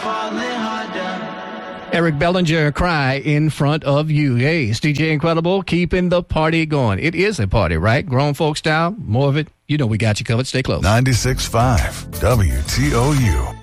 Eric Bellinger, Cry in Front of You. Hey, it's DJ Incredible, keeping the party going. It is a party, right? Grown folk style, more of it. You know we got you covered. Stay close. 96.5 WTOU.